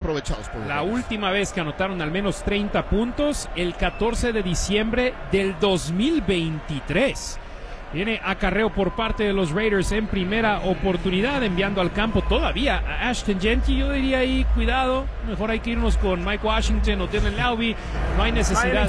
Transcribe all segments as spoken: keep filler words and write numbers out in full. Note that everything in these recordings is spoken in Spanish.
aprovechados por La última vez que anotaron al menos treinta puntos, el catorce de diciembre del dos mil veintitrés. Viene acarreo por parte de los Raiders en primera oportunidad, enviando al campo todavía a Ashton Jeanty. Yo diría ahí, cuidado, mejor hay que irnos con Mike Washington o Dylan Laube. No hay necesidad.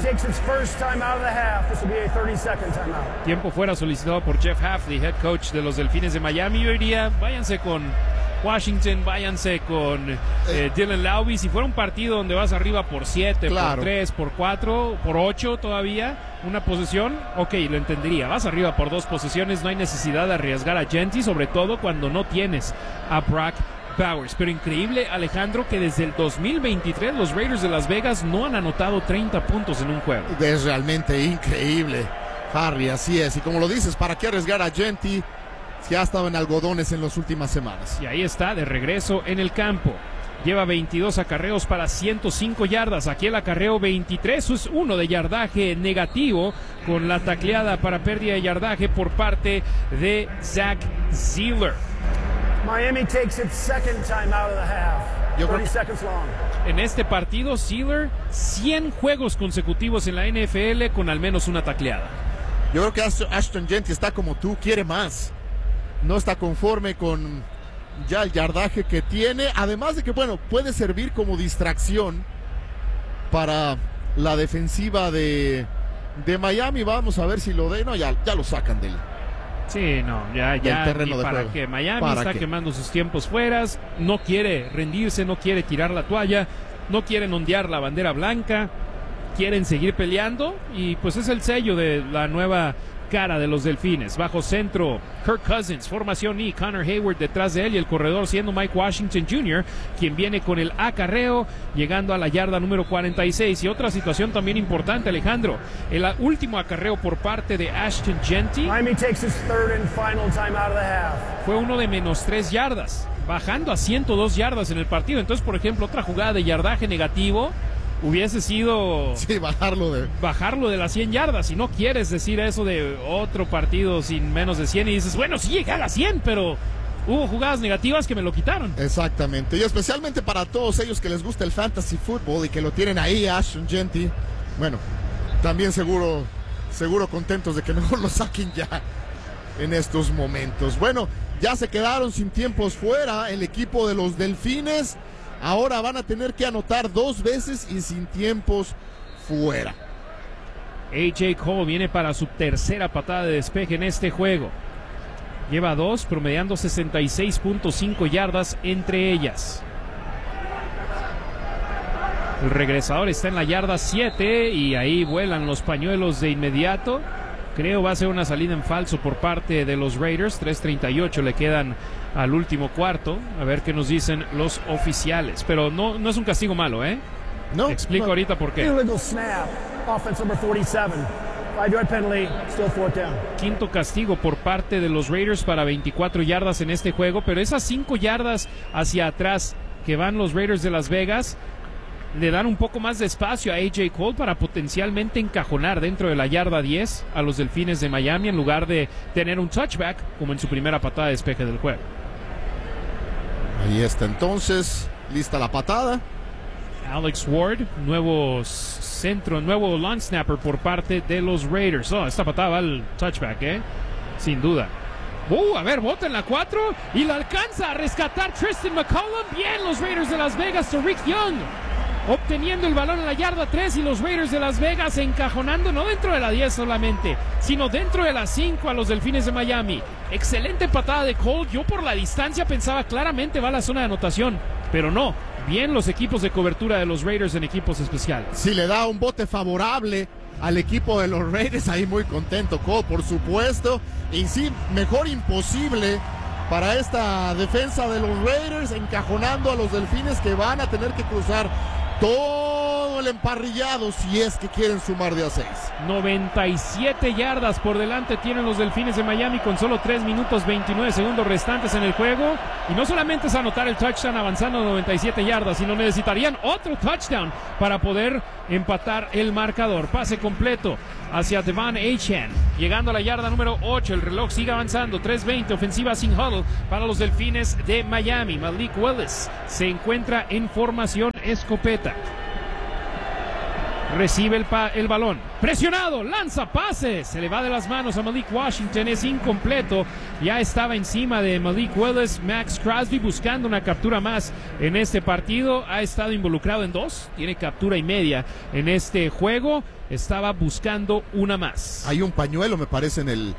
Tiempo fuera solicitado por Jeff Hafley, head coach de los Delfines de Miami. Yo diría, váyanse con Washington, váyanse con eh, Dylan Laube. Si fuera un partido donde vas arriba por siete, claro, por tres, por cuatro, por ocho todavía, una posesión, ok, lo entendería. Vas arriba por dos posesiones, no hay necesidad de arriesgar a Jeanty, sobre todo cuando no tienes a Brock Bowers. Pero increíble, Alejandro, que desde el dos mil veintitrés los Raiders de Las Vegas no han anotado treinta puntos en un juego. Es realmente increíble, Harry, así es. Y como lo dices, ¿para qué arriesgar a Jeanty si ha estado en algodones en las últimas semanas? Y ahí está, de regreso en el campo. Lleva veintidós acarreos para ciento cinco yardas. Aquí el acarreo veintitrés es uno de yardaje negativo, con la tacleada para pérdida de yardaje por parte de Zach Zeller. Miami takes its second time out of the half. Yo creo thirty seconds long. En este partido, Zeller, cien juegos consecutivos en la N F L con al menos una tacleada. Yo creo que Ashton Jeanty está como tú, quiere más. No está conforme con ya el yardaje que tiene, además de que, bueno, puede servir como distracción para la defensiva de, de Miami. Vamos a ver si lo de, no, ya, ya lo sacan del, sí, no, ya, ya, terreno de para juego. que Miami ¿Para está qué? quemando sus tiempos fueras, no quiere rendirse, no quiere tirar la toalla, no quieren ondear la bandera blanca, quieren seguir peleando, y pues es el sello de la nueva cara de los Delfines. Bajo centro, Kirk Cousins, formación y Connor Hayward detrás de él, y el corredor siendo Mike Washington junior, quien viene con el acarreo, llegando a la yarda número cuarenta y seis. Y otra situación también importante, Alejandro, el último acarreo por parte de Ashton Jeanty fue uno de menos tres yardas, bajando a ciento dos yardas en el partido. Entonces, por ejemplo, otra jugada de yardaje negativo hubiese sido sí, bajarlo de bajarlo de las cien yardas. Si no quieres decir eso de otro partido sin menos de cien, y dices, bueno, sí llegué a las cien, pero hubo jugadas negativas que me lo quitaron. Exactamente, y especialmente para todos ellos que les gusta el fantasy football y que lo tienen ahí, Ashton Jeanty, bueno, también seguro seguro contentos de que mejor lo saquen ya en estos momentos. Bueno, ya se quedaron sin tiempos fuera el equipo de los Delfines. Ahora van a tener que anotar dos veces y sin tiempos fuera. A J Cole viene para su tercera patada de despeje en este juego. Lleva dos, promediando sesenta y seis punto cinco yardas entre ellas. El regresador está en la yarda siete y ahí vuelan los pañuelos de inmediato. Creo va a ser una salida en falso por parte de los Raiders. tres treinta y ocho le quedan al último cuarto. A ver qué nos dicen los oficiales. Pero no, no es un castigo malo, ¿eh? No. Explico no. ahorita por qué. Illegal snap. Offense number forty-seven. Five-yard penalty. Still fourth down. Quinto castigo por parte de los Raiders para veinticuatro yardas en este juego. Pero esas cinco yardas hacia atrás que van los Raiders de Las Vegas le dan un poco más de espacio a A J Cole para potencialmente encajonar dentro de la yarda diez a los Delfines de Miami, en lugar de tener un touchback como en su primera patada de despeje del juego. Ahí está entonces, lista la patada. Alex Ward, nuevo centro, nuevo long snapper por parte de los Raiders. Oh, esta patada va al touchback, ¿eh? Sin duda. Uh, a ver, bota en la cuatro y la alcanza a rescatar Tristan McCollum. Bien, los Raiders de Las Vegas, Tariq Young obteniendo el balón en la yarda tres, y los Raiders de Las Vegas encajonando no dentro de la diez solamente, sino dentro de las cinco a los Delfines de Miami. Excelente patada de Cole. Yo por la distancia pensaba claramente va a la zona de anotación, pero no. Bien los equipos de cobertura de los Raiders en equipos especiales. Sí, le da un bote favorable al equipo de los Raiders, ahí muy contento Cole, por supuesto. Y sí, mejor imposible para esta defensa de los Raiders, encajonando a los Delfines, que van a tener que cruzar todo el emparrillado si es que quieren sumar de a seis. noventa y siete yardas por delante tienen los Delfines de Miami con solo tres minutos veintinueve segundos restantes en el juego. Y no solamente es anotar el touchdown avanzando noventa y siete yardas, sino necesitarían otro touchdown para poder empatar el marcador. Pase completo hacia Devon Achane, llegando a la yarda número ocho. El reloj sigue avanzando, tres veinte, ofensiva sin huddle para los Delfines de Miami. Malik Willis se encuentra en formación escopeta. Recibe el, pa- el balón, presionado, lanza pase, se le va de las manos a Malik Washington, es incompleto. Ya estaba encima de Malik Willis. Max Crosby buscando una captura más en este partido, ha estado involucrado en dos, tiene captura y media en este juego, estaba buscando una más. Hay un pañuelo, me parece, en el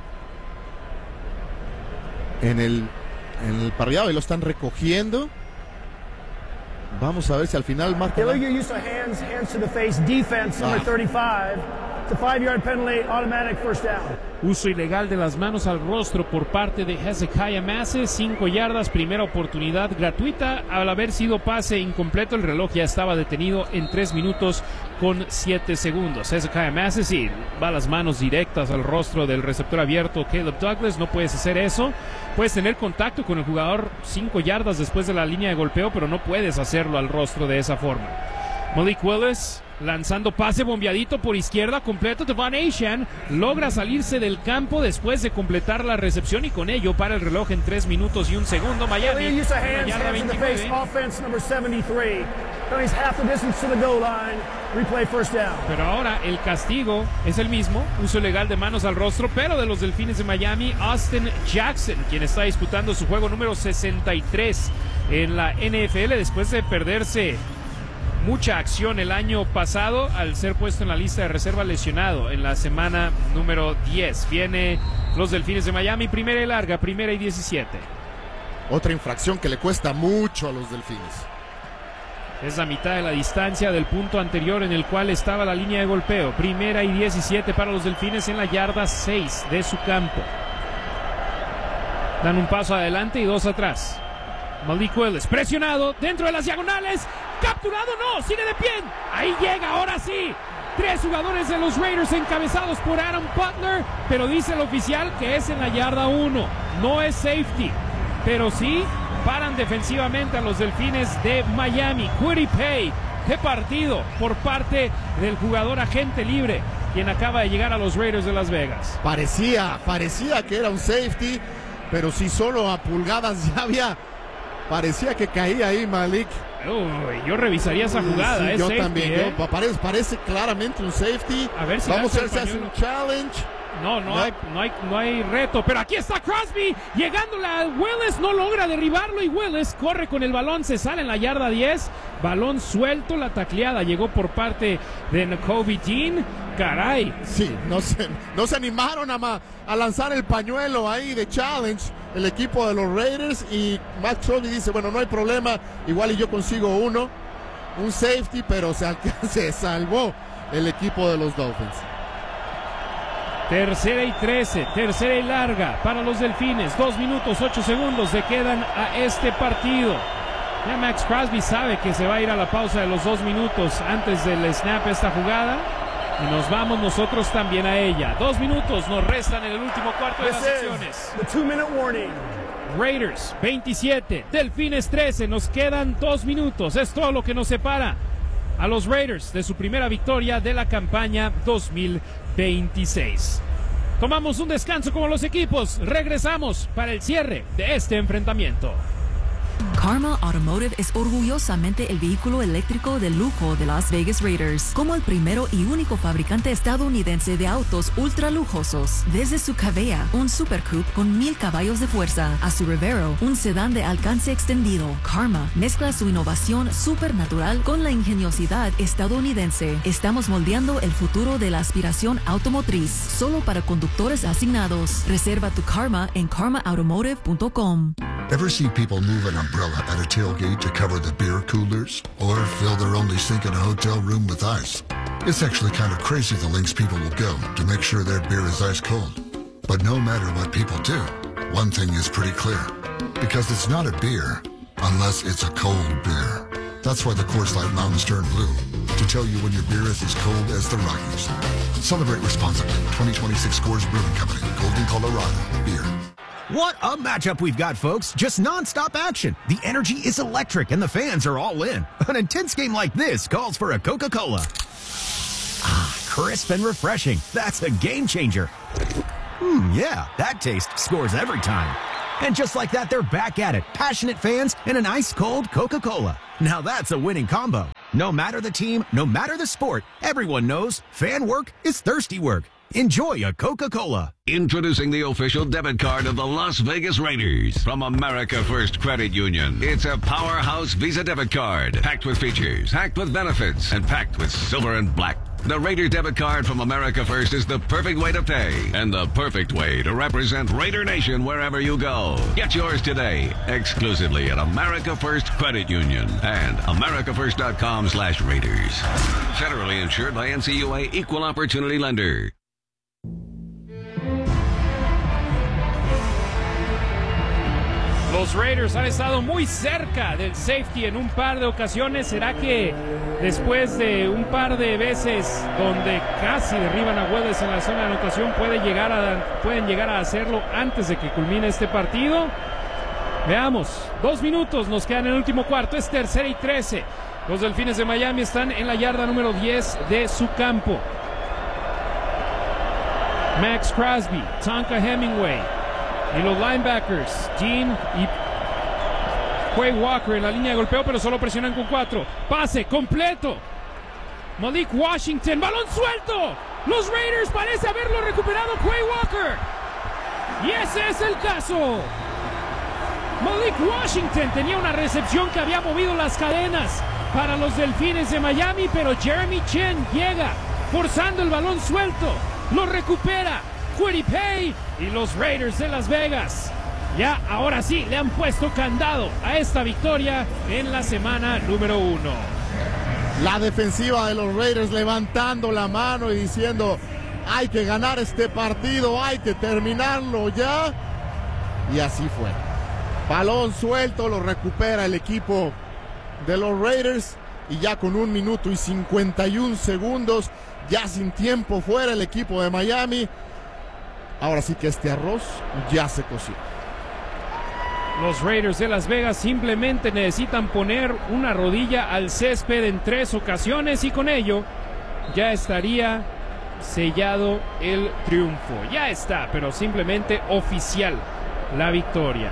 en el en el parrillado y lo están recogiendo. Vamos a ver si al final marca. Illegal use of hands, hands to the face, defense, number Ah. thirty-five. It's a five-yard penalty, automatic first down. Uso ilegal de las manos al rostro por parte de Hezekiah Massey, cinco yardas, primera oportunidad gratuita. Al haber sido pase incompleto, el reloj ya estaba detenido en tres minutos con siete segundos. Hezekiah Massey sí, va las manos directas al rostro del receptor abierto Caleb Douglas, no puedes hacer eso. Puedes tener contacto con el jugador cinco yardas después de la línea de golpeo, pero no puedes hacerlo al rostro de esa forma. Malik Willis lanzando pase bombeadito por izquierda, completo. Devon Achane logra salirse del campo después de completar la recepción y con ello para el reloj en tres minutos y un segundo. Miami, Illegal use of en la hands, yarda hands to the face, veintinueve. offense, number seventy-three. Penalty's half the distance to the goal line. Replay first down. Pero ahora el castigo es el mismo, uso ilegal de manos al rostro, pero de los Delfines de Miami, Austin Jackson, quien está disputando su juego número sesenta y tres en la N F L después de perderse mucha acción el año pasado al ser puesto en la lista de reserva lesionado en la semana número diez. Viene los Delfines de Miami, primera y larga, primera y diecisiete. Otra infracción que le cuesta mucho a los Delfines. Es la mitad de la distancia del punto anterior en el cual estaba la línea de golpeo. Primera y diecisiete para los Delfines en la yarda seis de su campo. Dan un paso adelante y dos atrás. Malik Willis presionado dentro de las diagonales. Capturado, no, sigue de pie. Ahí llega, ahora sí. Tres jugadores de los Raiders encabezados por Adam Butler, pero dice el oficial que es en la yarda uno. No es safety, pero sí paran defensivamente a los Delfines de Miami. Kwity Paye, qué partido por parte del jugador agente libre, quien acaba de llegar a los Raiders de Las Vegas. Parecía, parecía que era un safety, pero si solo a pulgadas ya había, parecía que caía ahí Malik. Uy, yo revisaría esa jugada. Sí, es yo safety, también, ¿eh? yo- parece, parece claramente un safety. A ver si Vamos a lanza ver el si hace pañuelo. un challenge. No, no, No. Hay, no, hay, no hay reto, pero aquí está Crosby, llegándole a Willis, no logra derribarlo y Willis corre con el balón, se sale en la yarda diez, balón suelto, la tacleada llegó por parte de Nakobe Dean, caray. Sí, no se, no se animaron a, ma- a lanzar el pañuelo ahí de challenge el equipo de los Raiders y Max Crosby dice, bueno, no hay problema, igual y yo consigo uno, un safety, pero se, alca- se salvó el equipo de los Dolphins. Tercera y trece, tercera y larga para los Delfines, dos minutos, ocho segundos le quedan a este partido. Ya Max Crosby sabe que se va a ir a la pausa de los dos minutos antes del snap esta jugada. Y nos vamos nosotros también a ella. Dos minutos nos restan en el último cuarto de This las is secciones. the two-minute warning. Raiders veintisiete, Delfines trece, nos quedan dos minutos, es todo lo que nos separa a los Raiders de su primera victoria de la campaña dos mil veintiséis. Tomamos un descanso como los equipos, regresamos para el cierre de este enfrentamiento. Karma Automotive es orgullosamente el vehículo eléctrico de lujo de Las Vegas Raiders, como el primero y único fabricante estadounidense de autos ultra lujosos. Desde su Cavea, un Super Coupe con mil caballos de fuerza, a su Revero, un sedán de alcance extendido, Karma mezcla su innovación supernatural con la ingeniosidad estadounidense. Estamos moldeando el futuro de la aspiración automotriz, solo para conductores asignados. Reserva tu Karma en karma automotive punto com. Ever see people move an umbrella at a tailgate to cover the beer coolers? Or fill their only sink in a hotel room with ice? It's actually kind of crazy the lengths people will go to make sure their beer is ice cold. But no matter what people do, one thing is pretty clear. Because it's not a beer unless it's a cold beer. That's why the Coors Light Mountains turn blue. To tell you when your beer is as cold as the Rockies. Celebrate responsibly. twenty twenty-six Coors Brewing Company. Golden, Colorado. Beer. What a matchup we've got, folks. Just non-stop action. The energy is electric and the fans are all in. An intense game like this calls for a Coca-Cola. Ah, crisp and refreshing. That's a game changer. Hmm, yeah, that taste scores every time. And just like that, they're back at it. Passionate fans and an ice-cold Coca-Cola. Now that's a winning combo. No matter the team, no matter the sport, everyone knows fan work is thirsty work. Enjoy a Coca-Cola. Introducing the official debit card of the Las Vegas Raiders from America First Credit Union. It's a powerhouse Visa debit card, packed with features, packed with benefits, and packed with silver and black. The Raider debit card from America First is the perfect way to pay and the perfect way to represent Raider Nation wherever you go. Get yours today, exclusively at America First Credit Union and americafirst.com slash Raiders. Federally insured by N C U A Equal Opportunity Lender. Los Raiders han estado muy cerca del safety en un par de ocasiones. ¿Será que después de un par de veces donde casi derriban a Wells en la zona de anotación puede llegar a, pueden llegar a hacerlo antes de que culmine este partido? Veamos, dos minutos nos quedan en el último cuarto. Es tercera y trece. Los Delfines de Miami están en la yarda número diez de su campo. Max Crosby, Tonka Hemingway y los linebackers Dean y Quay Walker en la línea de golpeo, pero solo presionan con cuatro. Pase completo. Malik Washington, balón suelto. Los Raiders parece haberlo recuperado Quay Walker. Y ese es el caso. Malik Washington tenía una recepción que había movido las cadenas para los Delfines de Miami, pero Jeremy Chinn llega forzando el balón suelto. Lo recupera Kwity Paye y los Raiders de Las Vegas. Ya ahora sí le han puesto candado a esta victoria en la semana número uno. La defensiva de los Raiders levantando la mano y diciendo: hay que ganar este partido, hay que terminarlo ya. Y así fue. Balón suelto, lo recupera el equipo de los Raiders. Y ya con un minuto y cincuenta y un segundos, ya sin tiempo fuera el equipo de Miami. Ahora sí que este arroz ya se coció. Los Raiders de Las Vegas simplemente necesitan poner una rodilla al césped en tres ocasiones y con ello ya estaría sellado el triunfo. Ya está, pero simplemente oficial la victoria.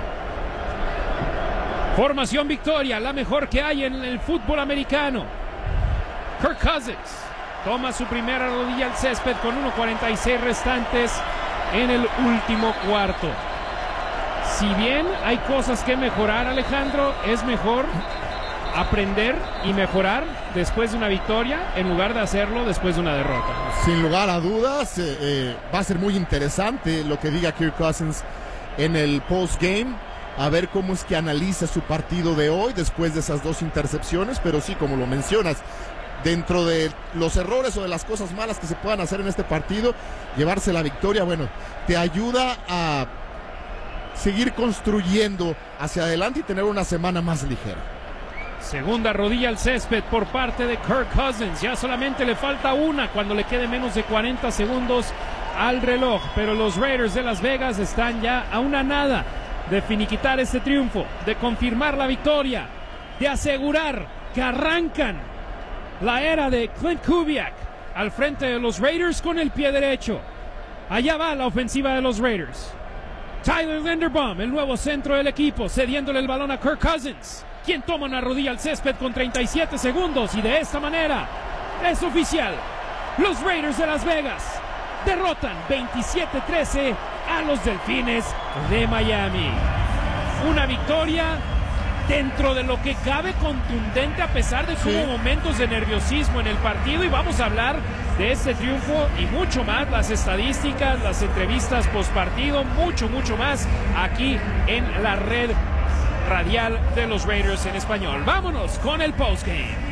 Formación victoria, la mejor que hay en el fútbol americano. Kirk Cousins toma su primera rodilla al césped con uno cuarenta y seis restantes en el último cuarto. Si bien hay cosas que mejorar, Alejandro, es mejor aprender y mejorar después de una victoria en lugar de hacerlo después de una derrota. Sin lugar a dudas, eh, eh, va a ser muy interesante lo que diga Kirk Cousins en el post-game, a ver cómo es que analiza su partido de hoy después de esas dos intercepciones, pero sí, como lo mencionas, dentro de los errores o de las cosas malas que se puedan hacer en este partido, llevarse la victoria, bueno, te ayuda a seguir construyendo hacia adelante y tener una semana más ligera. Segunda rodilla al césped por parte de Kirk Cousins. Ya solamente le falta una cuando le quede menos de cuarenta segundos al reloj, pero los Raiders de Las Vegas están ya a una nada de finiquitar este triunfo, de confirmar la victoria, de asegurar que arrancan la era de Clint Kubiak al frente de los Raiders con el pie derecho. Allá va la ofensiva de los Raiders. Tyler Linderbaum, el nuevo centro del equipo, cediéndole el balón a Kirk Cousins, quien toma una rodilla al césped con treinta y siete segundos, y de esta manera es oficial. Los Raiders de Las Vegas derrotan veintisiete trece a los Delfines de Miami. Una victoria dentro de lo que cabe contundente, a pesar de que sí hubo momentos de nerviosismo en el partido, y vamos a hablar de este triunfo y mucho más, las estadísticas, las entrevistas postpartido, mucho, mucho más aquí en la red radial de los Raiders en español. Vámonos con el postgame.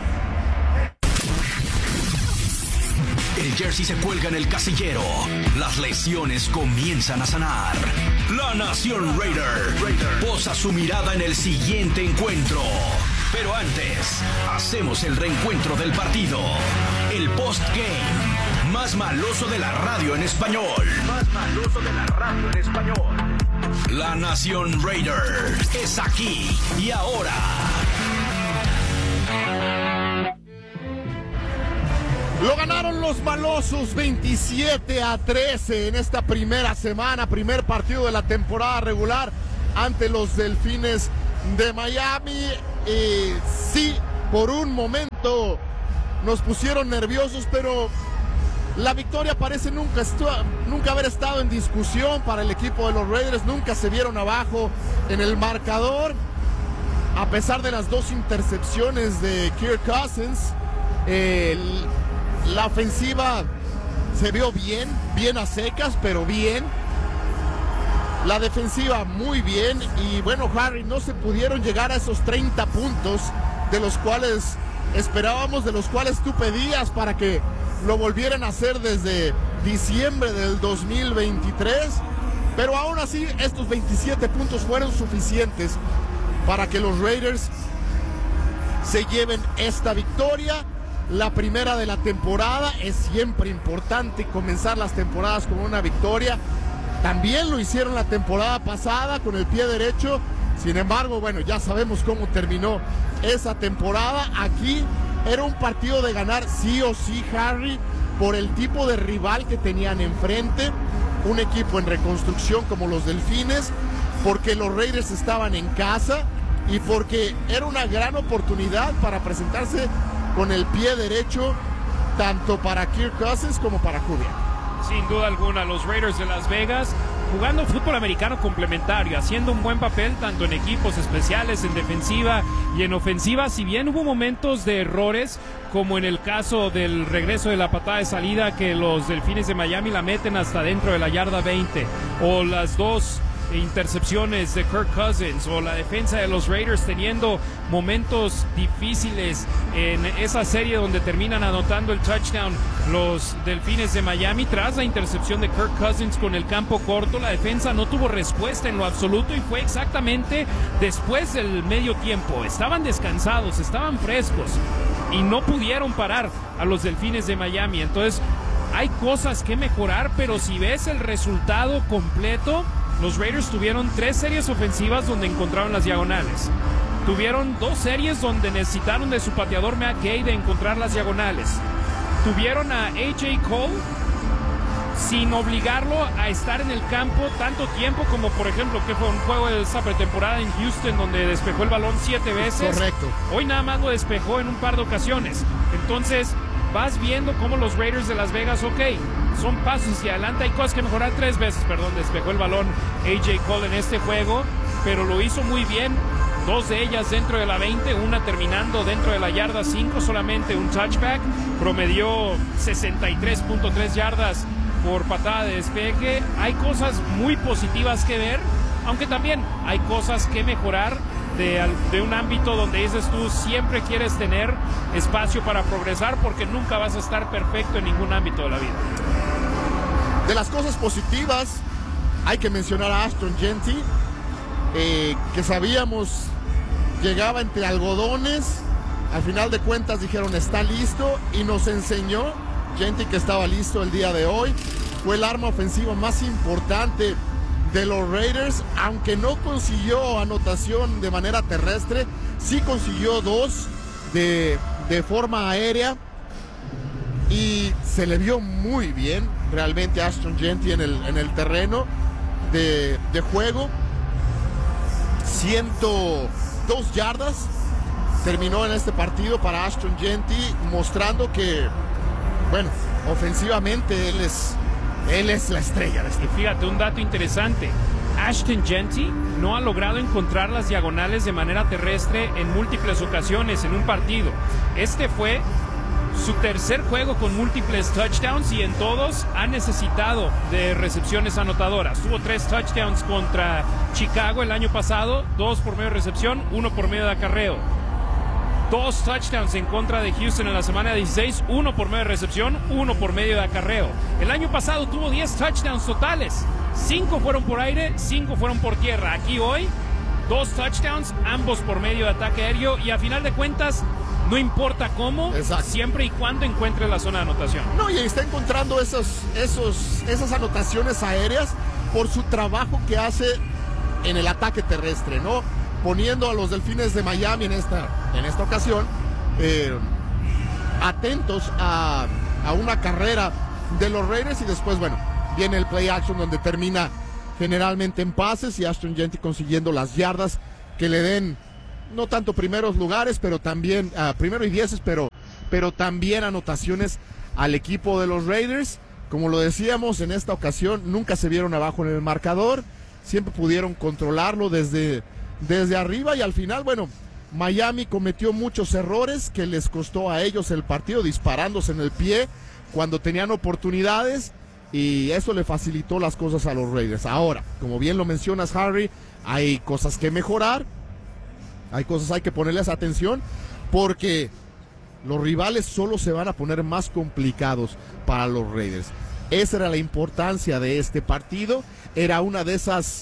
El jersey se cuelga en el casillero. Las lesiones comienzan a sanar. La Nación Raider posa su mirada en el siguiente encuentro. Pero antes, hacemos el reencuentro del partido. El postgame más maloso de la radio en español. Más maloso de la radio en español. La Nación Raider es aquí y ahora. Lo ganaron los malosos veintisiete a trece en esta primera semana, primer partido de la temporada regular ante los Delfines de Miami. Y sí, por un momento nos pusieron nerviosos, pero la victoria parece nunca, nunca haber estado en discusión para el equipo de los Raiders. Nunca se vieron abajo en el marcador, a pesar de las dos intercepciones de Kirk Cousins. El, la ofensiva se vio bien, bien a secas, pero bien. La defensiva muy bien. Y bueno, Harry, no se pudieron llegar a esos treinta puntos de los cuales esperábamos, de los cuales tú pedías para que lo volvieran a hacer desde diciembre del dos mil veintitrés. Pero aún así, estos veintisiete puntos fueron suficientes para que los Raiders se lleven esta victoria. La primera de la temporada. Es siempre importante comenzar las temporadas con una victoria. También lo hicieron la temporada pasada con el pie derecho. Sin embargo, bueno, ya sabemos cómo terminó esa temporada. Aquí era un partido de ganar sí o sí, Harry, por el tipo de rival que tenían enfrente. Un equipo en reconstrucción como los Delfines, porque los Raiders estaban en casa y porque era una gran oportunidad para presentarse con el pie derecho, tanto para Kirk Cousins como para Kubiak. Sin duda alguna, los Raiders de Las Vegas jugando fútbol americano complementario, haciendo un buen papel tanto en equipos especiales, en defensiva y en ofensiva. Si bien hubo momentos de errores, como en el caso del regreso de la patada de salida, que los Delfines de Miami la meten hasta dentro de la yarda veinte, o las dos intercepciones de Kirk Cousins, o la defensa de los Raiders teniendo momentos difíciles en esa serie donde terminan anotando el touchdown los Delfines de Miami tras la intercepción de Kirk Cousins con el campo corto. La defensa no tuvo respuesta en lo absoluto y fue exactamente después del medio tiempo. Estaban descansados, estaban frescos y no pudieron parar a los Delfines de Miami. Entonces hay cosas que mejorar, pero si ves el resultado completo, los Raiders tuvieron tres series ofensivas donde encontraron las diagonales. Tuvieron dos series donde necesitaron de su pateador Matt Gay de encontrar las diagonales. Tuvieron a A J Cole sin obligarlo a estar en el campo tanto tiempo como, por ejemplo, que fue un juego de esa pretemporada en Houston donde despejó el balón siete veces. Correcto. Hoy nada más lo despejó en un par de ocasiones. Entonces vas viendo cómo los Raiders de Las Vegas, ok, son pasos hacia adelante, hay cosas que mejorar. Tres veces, perdón, despejó el balón A J Cole en este juego, pero lo hizo muy bien. Dos de ellas dentro de la veinte, una terminando dentro de la yarda cinco, solamente un touchback. Promedió sesenta y tres punto tres yardas por patada de despeje. Hay cosas muy positivas que ver, aunque también hay cosas que mejorar de, de un ámbito donde dices tú siempre quieres tener espacio para progresar, porque nunca vas a estar perfecto en ningún ámbito de la vida. De las cosas positivas hay que mencionar a Ashton Jeanty, eh, que sabíamos llegaba entre algodones. Al final de cuentas dijeron está listo, y nos enseñó Jeanty que estaba listo el día de hoy. Fue el arma ofensiva más importante de los Raiders, aunque no consiguió anotación de manera terrestre, sí consiguió dos de, de forma aérea, y se le vio muy bien realmente a Ashton Jeanty en el, en el terreno de, de juego. ciento dos yardas terminó en este partido para Ashton Jeanty, mostrando que, bueno, ofensivamente él es, él es la estrella de este. Y fíjate, un dato interesante: Ashton Jeanty no ha logrado encontrar las diagonales de manera terrestre en múltiples ocasiones en un partido. Este fue su tercer juego con múltiples touchdowns, y en todos ha necesitado de recepciones anotadoras. Tuvo tres touchdowns contra Chicago el año pasado, dos por medio de recepción, uno por medio de acarreo. Dos touchdowns en contra de Houston en la semana dieciséis, uno por medio de recepción, uno por medio de acarreo. El año pasado tuvo diez touchdowns totales, cinco fueron por aire, cinco fueron por tierra. Aquí hoy, dos touchdowns, ambos por medio de ataque aéreo, y a final de cuentas, no importa cómo, exacto, siempre y cuando encuentre la zona de anotación. No, y está encontrando esos, esos, esas anotaciones aéreas por su trabajo que hace en el ataque terrestre, ¿no? Poniendo a los Delfines de Miami en esta, en esta ocasión eh, atentos a, a una carrera de los Raiders y después, bueno, viene el play action donde termina generalmente en pases y Ashton Jeanty consiguiendo las yardas que le den no tanto primeros lugares, pero también uh, primero y dieces, pero, pero también anotaciones al equipo de los Raiders. Como lo decíamos, en esta ocasión nunca se vieron abajo en el marcador, siempre pudieron controlarlo desde, desde arriba y al final, bueno, Miami cometió muchos errores que les costó a ellos el partido, disparándose en el pie cuando tenían oportunidades y eso le facilitó las cosas a los Raiders. Ahora, como bien lo mencionas, Harry, hay cosas que mejorar, hay cosas hay que ponerles atención porque los rivales solo se van a poner más complicados para los Raiders. Esa era la importancia de este partido, era una de esas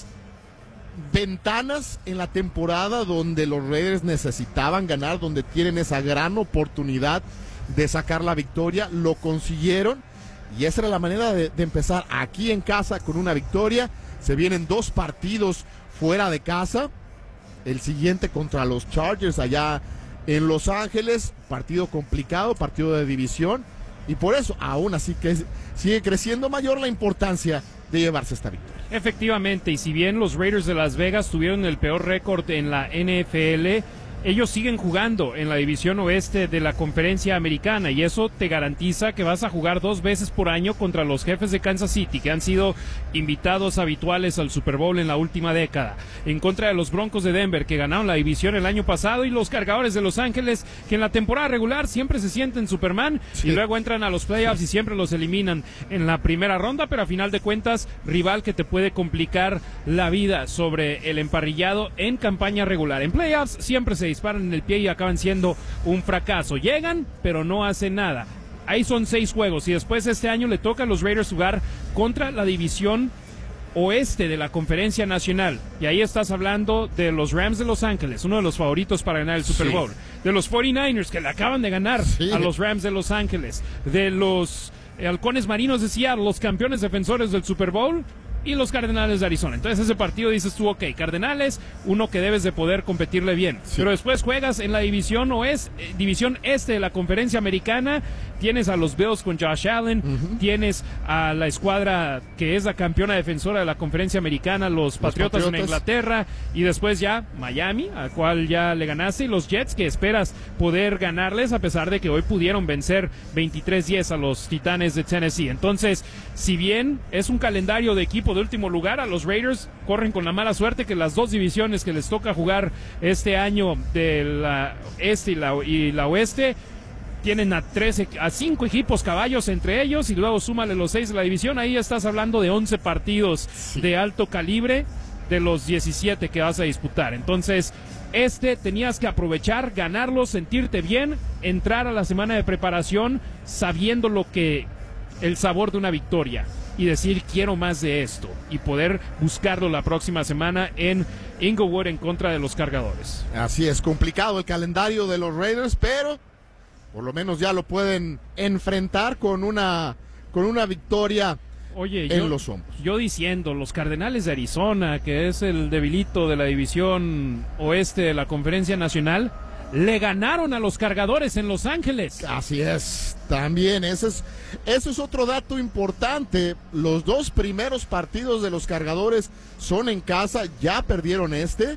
ventanas en la temporada donde los Raiders necesitaban ganar, donde tienen esa gran oportunidad de sacar la victoria, lo consiguieron y esa era la manera de, de empezar aquí en casa con una victoria. Se vienen dos partidos fuera de casa, el siguiente contra los Chargers allá en Los Ángeles, partido complicado, partido de división y por eso aún así que sigue creciendo mayor la importancia de llevarse esta victoria. Efectivamente, y si bien los Raiders de Las Vegas tuvieron el peor récord en la N F L, ellos siguen jugando en la división oeste de la conferencia americana y eso te garantiza que vas a jugar dos veces por año contra los Jefes de Kansas City, que han sido invitados habituales al Super Bowl en la última década, en contra de los Broncos de Denver, que ganaron la división el año pasado, y los Cargadores de Los Ángeles, que en la temporada regular siempre se sienten Superman, sí, y luego entran a los playoffs y siempre los eliminan en la primera ronda, pero a final de cuentas, rival que te puede complicar la vida sobre el emparrillado en campaña regular. En playoffs siempre se disparan en el pie y acaban siendo un fracaso. Llegan, pero no hacen nada. Ahí son seis juegos y después este año le toca a los Raiders jugar contra la división oeste de la Conferencia Nacional. Y ahí estás hablando de los Rams de Los Ángeles, uno de los favoritos para ganar el Super Bowl. Sí. De los cuarenta y nueve ers, que le acaban de ganar sí. a los Rams de Los Ángeles. De los Halcones Marinos de Seattle, los campeones defensores del Super Bowl. Y los Cardenales de Arizona. Entonces ese partido dices tú, ok, Cardenales, uno que debes de poder competirle bien. Sí. Pero después juegas en la división oeste, eh, división este de la Conferencia Americana. Tienes a los Bills con Josh Allen, uh-huh. tienes a la escuadra que es la campeona defensora de la Conferencia Americana, los, los Patriotas, Patriotas en Inglaterra, y después ya Miami, al cual ya le ganaste, y los Jets, que esperas poder ganarles a pesar de que hoy pudieron vencer veintitrés diez a los Titanes de Tennessee. Entonces, si bien es un calendario de equipo de último lugar, a los Raiders corren con la mala suerte que las dos divisiones que les toca jugar este año de la este y la, y la oeste tienen a trece, a cinco equipos caballos entre ellos, y luego súmale los seis de la división. Ahí estás hablando de once partidos sí. de alto calibre de los diecisiete que vas a disputar. Entonces este tenías que aprovechar, ganarlo, sentirte bien, entrar a la semana de preparación sabiendo lo que el sabor de una victoria y decir quiero más de esto y poder buscarlo la próxima semana en Inglewood en contra de los Cargadores. Así es, complicado el calendario de los Raiders, pero por lo menos ya lo pueden enfrentar con una con una victoria Oye, en yo, los hombros. Yo diciendo, los Cardenales de Arizona, que es el debilito de la división oeste de la Conferencia Nacional, le ganaron a los Cargadores en Los Ángeles. Así es, también, ese es, ese es otro dato importante. Los dos primeros partidos de los Cargadores son en casa, ya perdieron este.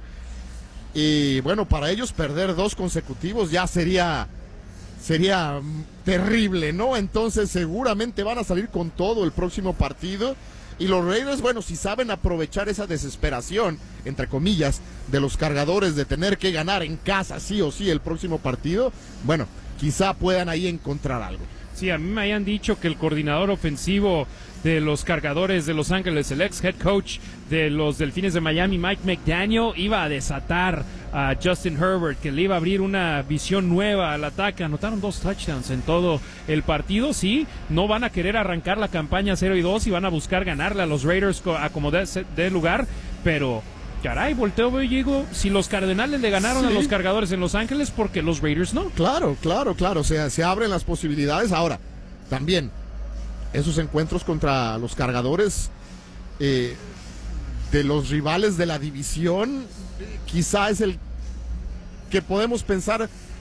Y bueno, para ellos perder dos consecutivos ya sería, sería terrible, ¿no? Entonces seguramente van a salir con todo el próximo partido. Y los Raiders, bueno, si saben aprovechar esa desesperación, entre comillas, de los Cargadores de tener que ganar en casa sí o sí el próximo partido, bueno, quizá puedan ahí encontrar algo. Sí, a mí me habían dicho que el coordinador ofensivo de los Cargadores de Los Ángeles, el ex head coach de los Delfines de Miami, Mike McDaniel, iba a desatar a Justin Herbert, que le iba a abrir una visión nueva al ataque. Anotaron dos touchdowns en todo el partido. Sí, no van a querer arrancar la campaña cero y dos y van a buscar ganarle a los Raiders a como de, de lugar, pero caray, volteo y digo, si los Cardenales le ganaron sí. a los Cargadores en Los Ángeles, ¿por qué los Raiders no? Claro, claro, claro, o sea, se abren las posibilidades. Ahora, también esos encuentros contra los Cargadores eh, de los rivales de la división, quizá es el que podemos pensar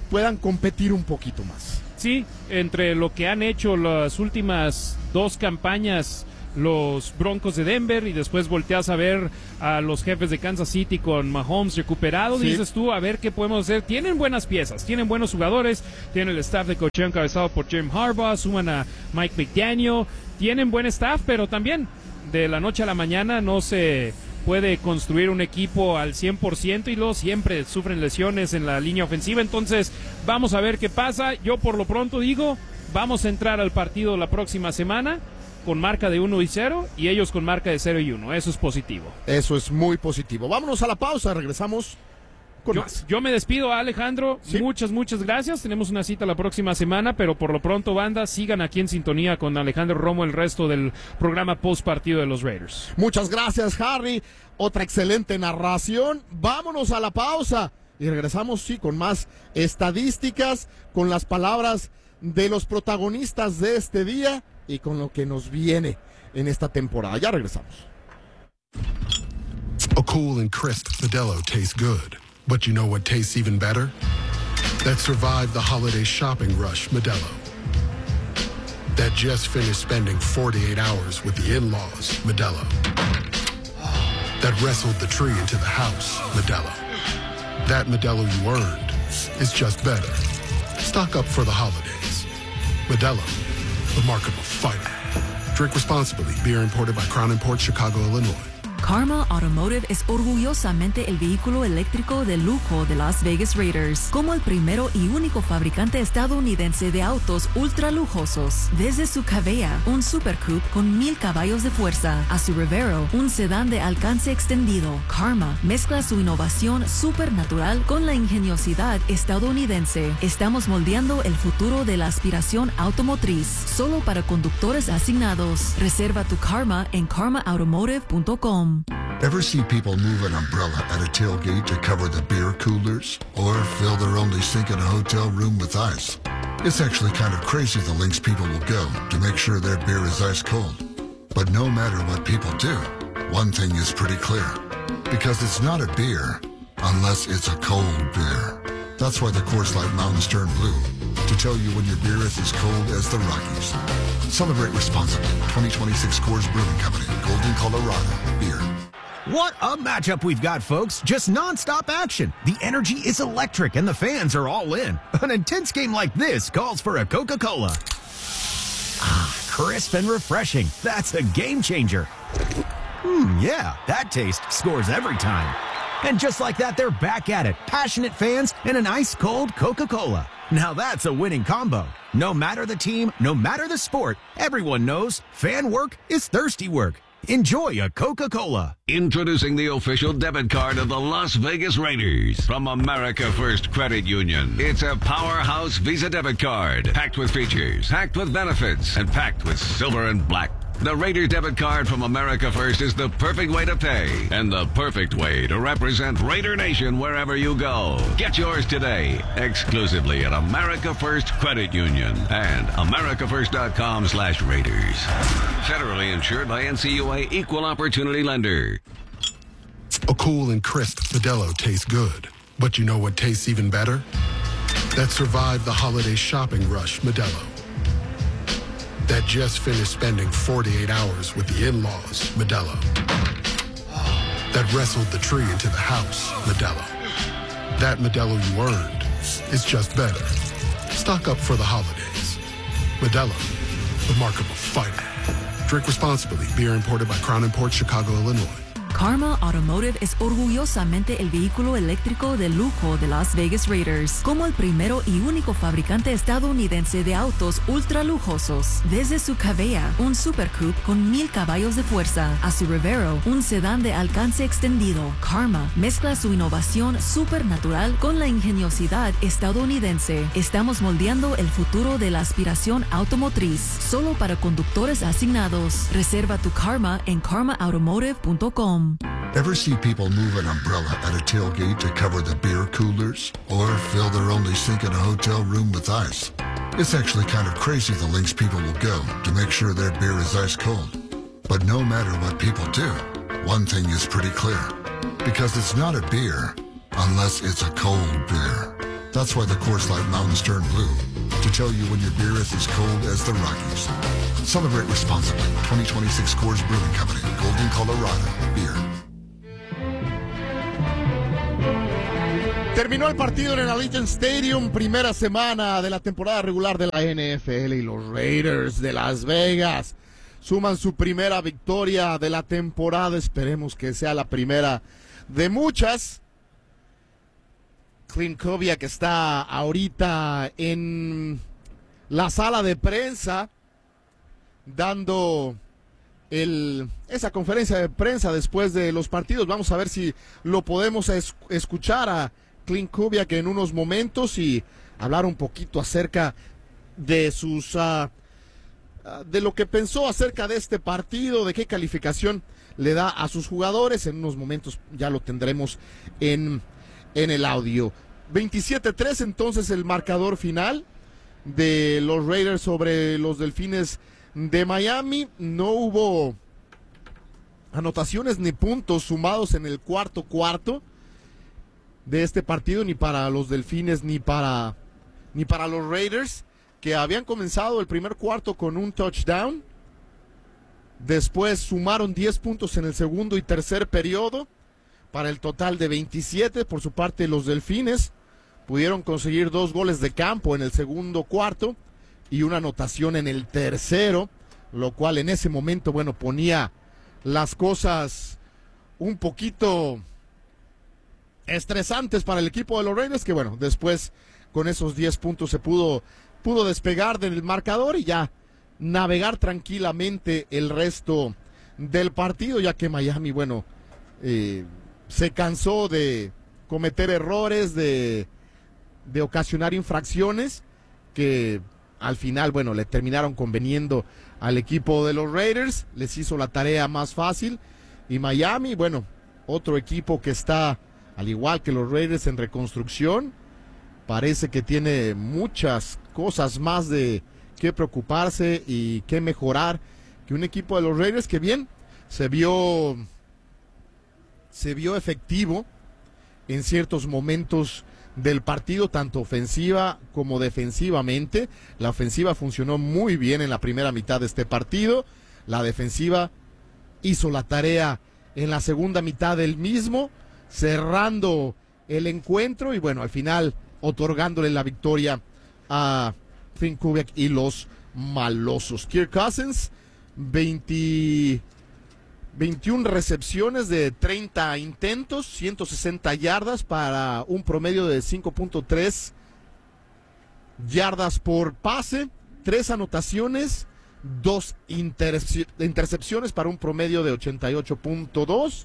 puedan competir un poquito más. Sí, entre lo que han hecho las últimas dos campañas los Broncos de Denver y después volteas a ver a los Jefes de Kansas City con Mahomes recuperado, sí. Dices tú, a ver qué podemos hacer. Tienen buenas piezas, tienen buenos jugadores, tienen el staff de coaching encabezado por Jim Harbaugh, suman a Mike McDaniel, tienen buen staff, pero también de la noche a la mañana no se puede construir un equipo al cien por ciento y luego siempre sufren lesiones en la línea ofensiva. Entonces vamos a ver qué pasa. Yo por lo pronto digo, vamos a entrar al partido la próxima semana con marca de uno y cero y ellos con marca de cero y uno. Eso es positivo. Eso es muy positivo. Vámonos a la pausa, regresamos con yo, más. Yo me despido, Alejandro. ¿Sí? Muchas, muchas gracias. Tenemos una cita la próxima semana, pero por lo pronto, banda, sigan aquí en sintonía con Alejandro Romo el resto del programa post partido de los Raiders. Muchas gracias, Harry. Otra excelente narración. Vámonos a la pausa y regresamos, sí, con más estadísticas, con las palabras de los protagonistas de este día y con lo que nos viene en esta temporada. Ya regresamos. A cool and crisp Modelo tastes good. But you know what tastes even better? That survived the holiday shopping rush Modelo. That just finished spending forty-eight hours with the in-laws Modelo. That wrestled the tree into the house Modelo. That Modelo you earned is just better. Stock up for the holidays. Modelo, the mark of a fighter. Drink responsibly. Beer imported by Crown Imports, Chicago, Illinois. Karma Automotive es orgullosamente el vehículo eléctrico de lujo de Las Vegas Raiders, como el primero y único fabricante estadounidense de autos ultra lujosos. Desde su Cavea, un Super Coupe con mil caballos de fuerza, a su Revero, un sedán de alcance extendido, Karma mezcla su innovación supernatural con la ingeniosidad estadounidense. Estamos moldeando el futuro de la aspiración automotriz, solo para conductores asignados. Reserva tu Karma en karma automotive punto com. Ever see people move an umbrella at a tailgate to cover the beer coolers? Or fill their only sink in a hotel room with ice? It's actually kind of crazy the lengths people will go to make sure their beer is ice cold. But no matter what people do, one thing is pretty clear. Because it's not a beer unless it's a cold beer. That's why the Coors Light Mountains turn blue, to tell you when your beer is as cold as the Rockies. Celebrate responsibly. twenty twenty-six Coors Brewing Company, Golden, Colorado. Beer. What a matchup we've got, folks. Just non-stop action. The energy is electric and the fans are all in. An intense game like this calls for a Coca-Cola. Ah, crisp and refreshing. That's a game changer. Hmm, yeah, that taste scores every time. And just like that, they're back at it. Passionate fans and an ice-cold Coca-Cola. Now that's a winning combo. No matter the team, no matter the sport, everyone knows fan work is thirsty work. Enjoy a Coca-Cola. Introducing the official debit card of the Las Vegas Raiders from America First Credit Union. It's a powerhouse Visa debit card, packed with features, packed with benefits, and packed with silver and black. The Raider debit card from America First is the perfect way to pay and the perfect way to represent Raider Nation wherever you go. Get yours today, exclusively at America First Credit Union and america first dot com slash Raiders. Federally insured by N C U A Equal Opportunity Lender. A cool and crisp Modelo tastes good. But you know what tastes even better? That survived the holiday shopping rush Modelo. That just finished spending forty-eight hours with the in-laws Modelo. That wrestled the tree into the house Modelo. That Modelo you earned is just better. Stock up for the holidays. Modelo, the mark of a fighter. Drink responsibly. Beer imported by Crown Imports, Chicago, Illinois. Karma Automotive es orgullosamente el vehículo eléctrico de lujo de Las Vegas Raiders, como el primero y único fabricante estadounidense de autos ultra lujosos. Desde su Cavea, un Super Coupe con mil caballos de fuerza, a su Revero, un sedán de alcance extendido, Karma mezcla su innovación supernatural con la ingeniosidad estadounidense. Estamos moldeando el futuro de la aspiración automotriz, solo para conductores asignados. Reserva tu Karma en karma automotive punto com. Ever see people move an umbrella at a tailgate to cover the beer coolers? Or fill their only sink in a hotel room with ice? It's actually kind of crazy the lengths people will go to make sure their beer is ice cold. But no matter what people do, one thing is pretty clear. Because it's not a beer unless it's a cold beer. That's why the Coors Light mountains turn blue, to tell you when your beer is as cold as the Rockies. Celebrate responsibly. twenty twenty-six Coors Brewing Company, Golden, Colorado. Beer. Terminó el partido en el Allegiant Stadium, primera semana de la temporada regular de la N F L, y los Raiders de Las Vegas suman su primera victoria de la temporada. Esperemos que sea la primera de muchas. Clint Kubiak está ahorita en la sala de prensa dando el, esa conferencia de prensa después de los partidos. Vamos a ver si lo podemos es, escuchar a Clint Kubiak en unos momentos y hablar un poquito acerca de sus uh, uh, de lo que pensó acerca de este partido, de qué calificación le da a sus jugadores. En unos momentos ya lo tendremos en, en el audio. veintisiete tres entonces el marcador final de los Raiders sobre los Delfines de Miami. No hubo anotaciones ni puntos sumados en el cuarto cuarto de este partido, ni para los Delfines ni para ni para los Raiders, que habían comenzado el primer cuarto con un touchdown. Después sumaron diez puntos en el segundo y tercer periodo para el total de veintisiete. Por su parte, los Delfines pudieron conseguir dos goles de campo en el segundo cuarto y una anotación en el tercero, lo cual en ese momento, bueno, ponía las cosas un poquito estresantes para el equipo de los Raiders, que bueno, después con esos diez puntos se pudo, pudo despegar del marcador y ya navegar tranquilamente el resto del partido, ya que Miami, bueno, eh, se cansó de cometer errores, de, de ocasionar infracciones que al final, bueno, le terminaron conveniendo al equipo de los Raiders, les hizo la tarea más fácil. Y Miami, bueno, otro equipo que está, al igual que los Raiders, en reconstrucción, parece que tiene muchas cosas más de qué preocuparse y qué mejorar que un equipo de los Raiders que bien se vio se vio efectivo en ciertos momentos del partido, tanto ofensiva como defensivamente. La ofensiva funcionó muy bien en la primera mitad de este partido, la defensiva hizo la tarea en la segunda mitad del mismo, cerrando el encuentro y bueno, al final otorgándole la victoria a Clint Kubiak y los malosos. Kirk Cousins, veinte, veintiuna recepciones de treinta intentos, ciento sesenta yardas para un promedio de cinco punto tres yardas por pase, tres anotaciones, dos interce- intercepciones para un promedio de ochenta y ocho punto dos.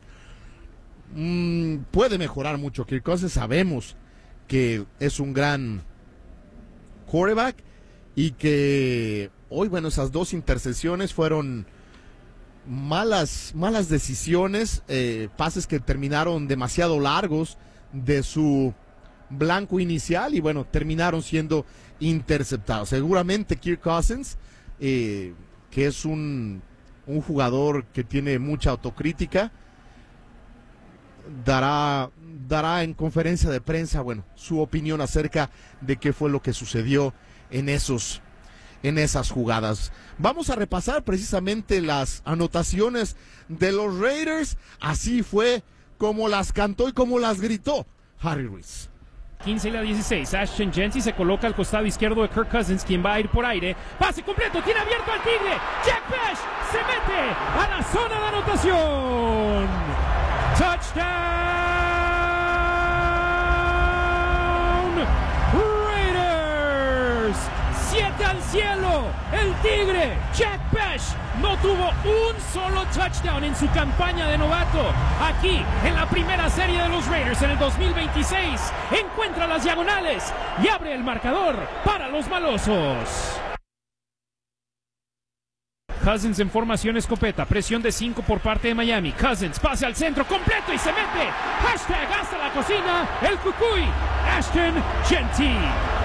Mm, puede mejorar mucho Kirk Cousins, sabemos que es un gran quarterback y que hoy, bueno, esas dos intercepciones fueron malas, malas decisiones, eh, pases que terminaron demasiado largos de su blanco inicial y bueno, terminaron siendo interceptados. Seguramente Kirk Cousins, eh, que es un, un jugador que tiene mucha autocrítica, dará, dará en conferencia de prensa, bueno, su opinión acerca de qué fue lo que sucedió en esos, en esas jugadas. Vamos a repasar precisamente las anotaciones de los Raiders. Así fue como las cantó y como las gritó Harry Ruiz. quince y la dieciséis, Ashton Jeanty se coloca al costado izquierdo de Kirk Cousins, quien va a ir por aire. Pase completo, tiene abierto al Tigre. Jack Bash se mete a la zona de anotación. Touchdown Raiders. Siete al cielo. El Tigre, Jack Bash, no tuvo un solo touchdown en su campaña de novato. Aquí, en la primera serie de los Raiders en el dos mil veintiséis, encuentra las diagonales y abre el marcador para los malosos. Cousins en formación escopeta, presión de cinco por parte de Miami. Cousins, pase al centro completo y se mete. Hashtag hasta la cocina, el cucuy, Ashton Jeanty.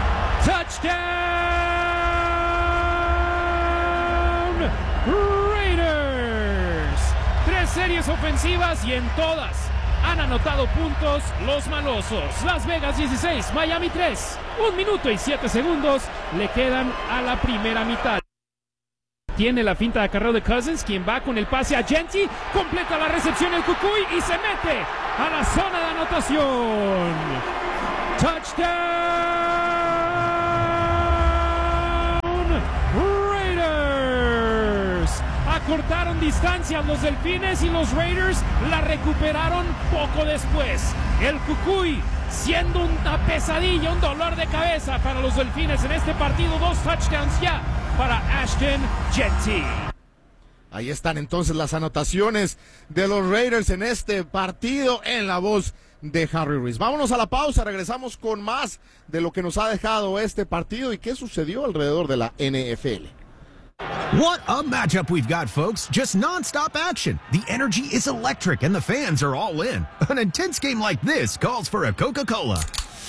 Touchdown Raiders. Tres series ofensivas y en todas han anotado puntos los malosos. Las Vegas dieciséis, Miami tres. Un minuto y siete segundos le quedan a la primera mitad. Tiene la finta de acarreo de Cousins, quien va con el pase a Gentry, completa la recepción el Cucuy y se mete a la zona de anotación. Touchdown Raiders. Acortaron distancias los Delfines y los Raiders la recuperaron poco después. El Cucuy siendo una pesadilla, un dolor de cabeza para los Delfines en este partido. Dos touchdowns ya para Ashton Gentry. Ahí están entonces las anotaciones de los Raiders en este partido en la voz de Harry Reese. Vámonos a la pausa, regresamos con más de lo que nos ha dejado este partido y qué sucedió alrededor de la N F L. What a matchup we've got, folks. Just non-stop action. The energy is electric and the fans are all in. An intense game like this calls for a Coca-Cola.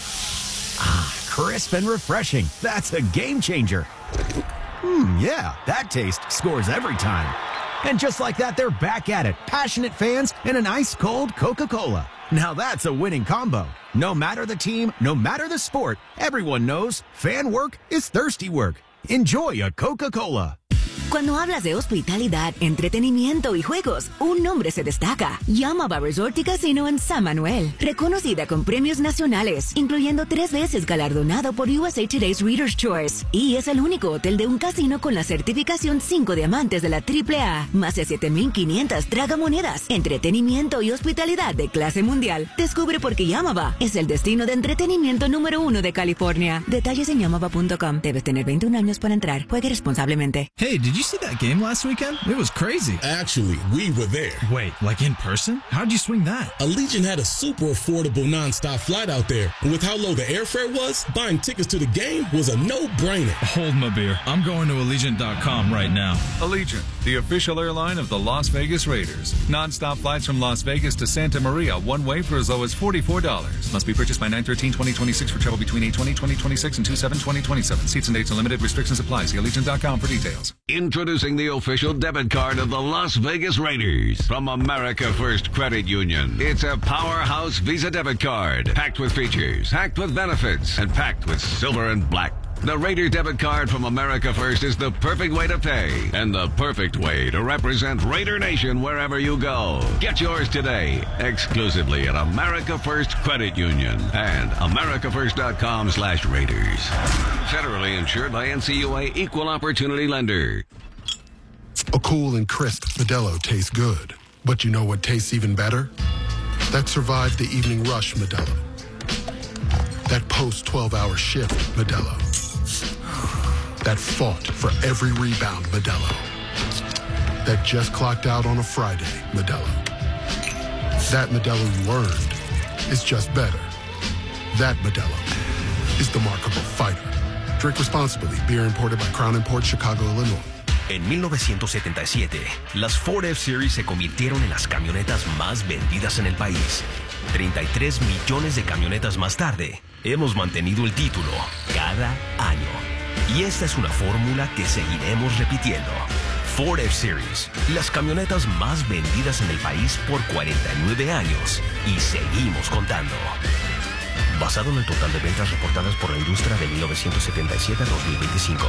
Ah, crisp and refreshing. That's a game changer. Hmm, yeah, that taste scores every time. And just like that, they're back at it. Passionate fans and an ice-cold Coca-Cola. Now that's a winning combo. No matter the team, no matter the sport, everyone knows fan work is thirsty work. Enjoy a Coca-Cola. Cuando hablas de hospitalidad, entretenimiento y juegos, un nombre se destaca. Yamaba Resort y Casino en San Manuel. Reconocida con premios nacionales, incluyendo tres veces galardonado por U S A Today's Reader's Choice. Y es el único hotel de un casino con la certificación cinco diamantes de la triple A. Más de siete mil quinientas tragamonedas. Entretenimiento y hospitalidad de clase mundial. Descubre por qué Yamaba es el destino de entretenimiento número uno de California. Detalles en yamaba punto com. Debes tener veintiún años para entrar. Juegue responsablemente. Hey, did you see that game last weekend? It was crazy. Actually, we were there. Wait, like in person? How'd you swing that? Allegiant had a super affordable non-stop flight out there. And with how low the airfare was, buying tickets to the game was a no-brainer. Hold my beer. I'm going to Allegiant dot com right now. Allegiant, the official airline of the Las Vegas Raiders. Non-stop flights from Las Vegas to Santa Maria, one way for as low as forty-four dollars. Must be purchased by nine thirteen twenty twenty-six for travel between eight twenty twenty twenty-six and two seven twenty twenty-seven. Seats and dates and limited restrictions apply. See Allegiant dot com for details. Introducing the official debit card of the Las Vegas Raiders from America First Credit Union. It's a powerhouse Visa debit card, packed with features, packed with benefits, and packed with silver and black. The Raider debit card from America First is the perfect way to pay and the perfect way to represent Raider Nation wherever you go. Get yours today, exclusively at America First Credit Union and america first dot com slash Raiders. Federally insured by N C U A Equal Opportunity Lender. A cool and crisp Modelo tastes good. But you know what tastes even better? That survived the evening rush Modelo. That post twelve hour shift Modelo. That fought for every rebound Modelo. That just clocked out on a Friday Modelo. That Modelo you earned is just better. That Modelo is the mark of a fighter. Drink responsibly. Beer imported by Crown Imports, Chicago, Illinois. En mil novecientos setenta y siete, las Ford F-Series se convirtieron en las camionetas más vendidas en el país. treinta y tres millones de camionetas más tarde, hemos mantenido el título cada año. Y esta es una fórmula que seguiremos repitiendo. Ford F-Series, las camionetas más vendidas en el país por cuarenta y nueve años. Y seguimos contando. Basado en el total de ventas reportadas por la industria de mil novecientos setenta y siete a dos mil veinticinco.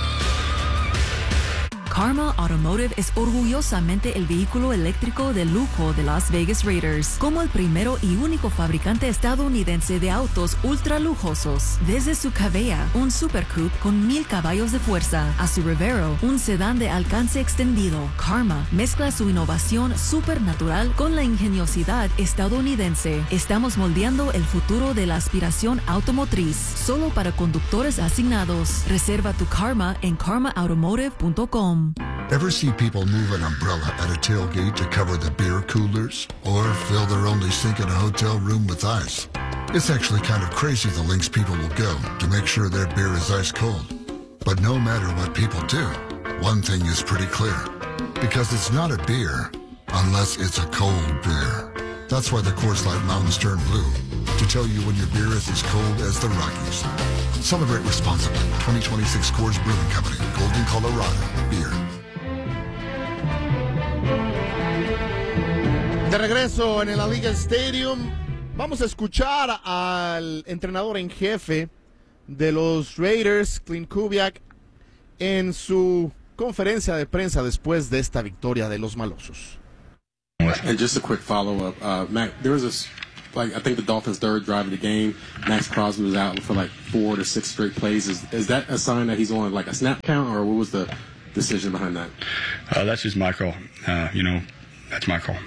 Karma Automotive es orgullosamente el vehículo eléctrico de lujo de Las Vegas Raiders, como el primero y único fabricante estadounidense de autos ultra lujosos. Desde su Cavea, un Super Coupe con mil caballos de fuerza, a su Revero, un sedán de alcance extendido, Karma mezcla su innovación supernatural con la ingeniosidad estadounidense. Estamos moldeando el futuro de la aspiración automotriz, solo para conductores asignados. Reserva tu Karma en karma automotive punto com. Ever see people move an umbrella at a tailgate to cover the beer coolers? Or fill their only sink in a hotel room with ice? It's actually kind of crazy the lengths people will go to make sure their beer is ice cold. But no matter what people do, one thing is pretty clear. Because it's not a beer unless it's a cold beer. That's why the Coors Light Mountains turn blue, to tell you when your beer is as cold as the Rockies. Celebrate responsibly. twenty twenty-six Coors Brewing Company, Golden, Colorado. Beer. De regreso en el Allegiant Stadium, vamos a escuchar al entrenador en jefe de los Raiders, Klint Kubiak, en su conferencia de prensa después de esta victoria de los malosos. And just a quick follow-up, uh, Mac, there was this, like, I think the Dolphins' third drive of the game, Max Crosby was out for like four to six straight plays. Is, is that a sign that he's on like a snap count, or what was the decision behind that? Uh, that's just my call. Uh, you know, that's my call.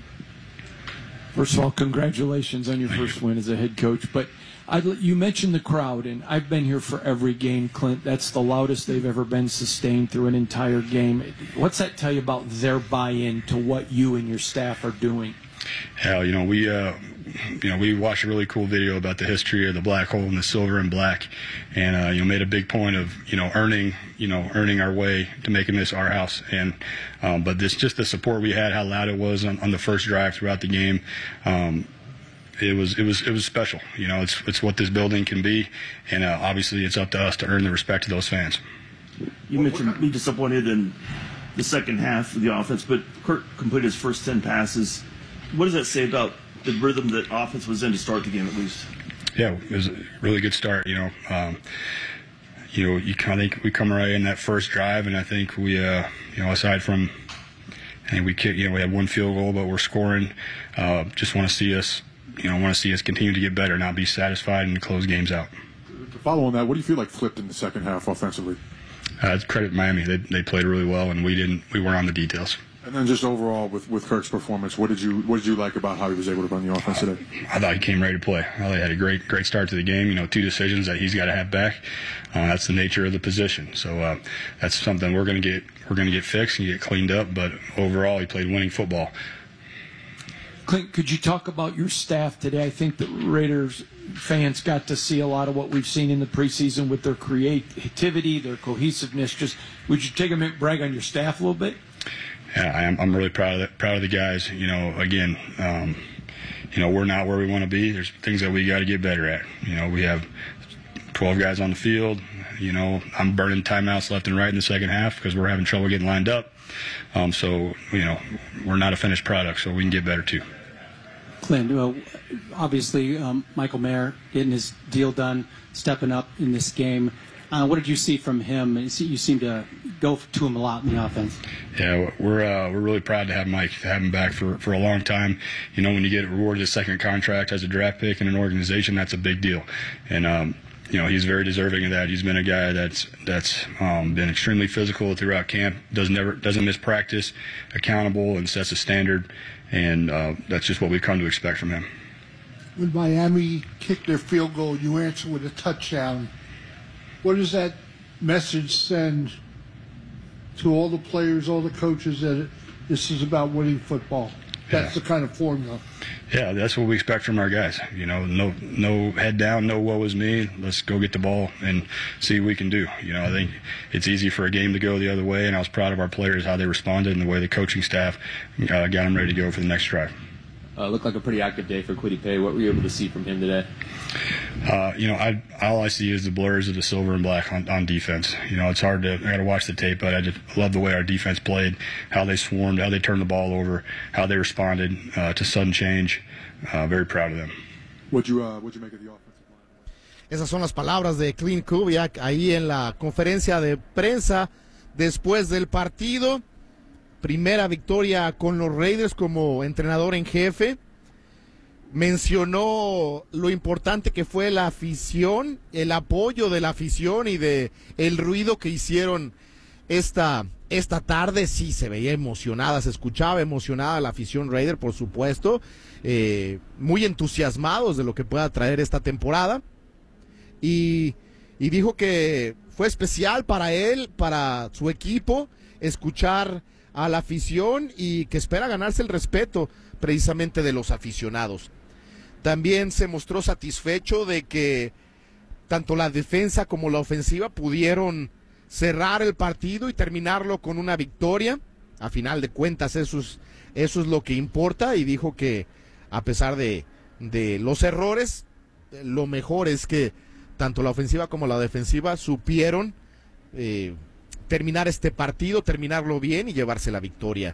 First of all, congratulations on your Thank first you. win as a head coach. But I'd, you mentioned the crowd, and I've been here for every game, Clint. That's the loudest they've ever been sustained through an entire game. What's that tell you about their buy-in to what you and your staff are doing? Hell, you know, we, uh, you know, we watched a really cool video about the history of the black hole and the silver and black, and uh, you know, made a big point of you know earning, you know, earning our way to making this our house. And um, but this just the support we had, how loud it was on, on the first drive throughout the game. Um, It was it was it was special. You know, it's it's what this building can be, and uh, obviously it's up to us to earn the respect of those fans. You mentioned being disappointed in the second half of the offense, but Kirk completed his first ten passes. What does that say about the rhythm that offense was in to start the game, at least? Yeah, it was a really good start. You know, um, you know, you kind of think we come right in that first drive, and I think we, uh, you know, aside from, I think we kick, you know, we had one field goal, but we're scoring. Uh, just want to see us. You know, I want to see us continue to get better, not be satisfied and close games out. To follow on that, what do you feel like flipped in the second half offensively? Uh, it's credit Miami. They they played really well, and we didn't. We weren't on the details. And then just overall with, with Kirk's performance, what did you what did you like about how he was able to run the offense today? Uh, I thought he came ready to play. I thought he had a great great start to the game. You know, two decisions that he's got to have back. Uh, that's the nature of the position. So uh, that's something we're going to get we're going to get fixed and get cleaned up. But overall, he played winning football. Clint, could you talk about your staff today? I think the Raiders fans got to see a lot of what we've seen in the preseason with their creativity, their cohesiveness. Just would you take a minute, brag on your staff a little bit? Yeah, I am, I'm really proud of the, proud of the guys. You know, again, um, you know, we're not where we want to be. There's things that we got to get better at. You know, we have twelve guys on the field. You know, I'm burning timeouts left and right in the second half because we're having trouble getting lined up. Um, so, you know, we're not a finished product, so we can get better too. Clint, well, obviously um, Michael Mayer getting his deal done, stepping up in this game. Uh, what did you see from him? You seem to go to him a lot in the offense. Yeah, we're uh, we're really proud to have Mike, to have him back for, for a long time. You know, when you get rewarded a second contract as a draft pick in an organization, that's a big deal. And um, you know, he's very deserving of that. He's been a guy that's that's um, been extremely physical throughout camp. Doesn't never doesn't miss practice, accountable, and sets a standard. And uh, that's just what we've come to expect from him. When Miami kicked their field goal, you answered with a touchdown. What does that message send to all the players, all the coaches, that it, this is about winning football? That's yeah. the kind of formula. Yeah, that's what we expect from our guys. You know, no no head down, no woe is me. Let's go get the ball and see what we can do. You know, I think it's easy for a game to go the other way, and I was proud of our players, how they responded, and the way the coaching staff uh, got them ready to go for the next drive. Uh, looked like a pretty active day for Kwity Paye. What were you able to see from him today? Uh, you know, I, all I see is the blurs of the silver and black on, on defense. You know, it's hard to, I got to watch the tape, but I just love the way our defense played, how they swarmed, how they turned the ball over, how they responded uh, to sudden change. Uh, very proud of them. What'd you, uh, what'd you make of the offensive line? Esas son las palabras de Klint Kubiak ahí en la conferencia de prensa después del partido. Primera victoria con los Raiders como entrenador en jefe. Mencionó lo importante que fue la afición, el apoyo de la afición y de el ruido que hicieron esta, esta tarde. Sí, se veía emocionada, se escuchaba emocionada la afición Raider, por supuesto. Eh, muy entusiasmados de lo que pueda traer esta temporada. Y, y dijo que fue especial para él, para su equipo, escuchar a la afición y que espera ganarse el respeto precisamente de los aficionados. También se mostró satisfecho de que tanto la defensa como la ofensiva pudieron cerrar el partido y terminarlo con una victoria. A final de cuentas eso es, eso es lo que importa, y dijo que a pesar de, de los errores, lo mejor es que tanto la ofensiva como la defensiva supieron eh, terminar este partido, terminarlo bien y llevarse la victoria.